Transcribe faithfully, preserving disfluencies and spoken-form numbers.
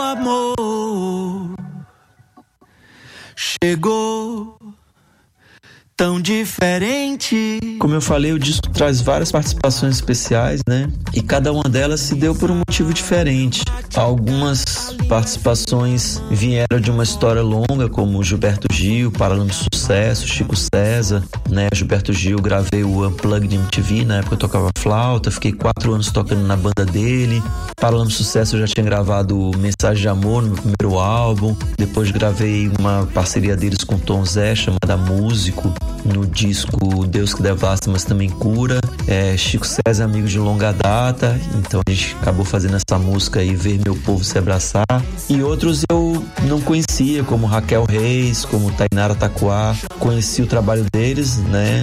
amor chegou tão diferente. Como eu falei, o disco traz várias participações especiais, né? E cada uma delas se deu por um motivo diferente. Algumas participações vieram de uma história longa, como Gilberto Gil, Paralama de Sucesso, Chico César, né? Gilberto Gil, gravei o Unplugged M T V, na época eu tocava flauta, fiquei quatro anos tocando na banda dele. Paralama de Sucesso eu já tinha gravado Mensagem de Amor no meu primeiro álbum. Depois gravei uma parceria deles com Tom Zé, chamada Músico, no disco Deus que Devasta, mas também cura. É, Chico César, amigo de longa data, então a gente acabou fazendo essa música aí, Ver Meu Povo Se Abraçar. E outros eu não conhecia, como Raquel Reis, como Tainara Taquá. Conheci o trabalho deles, né,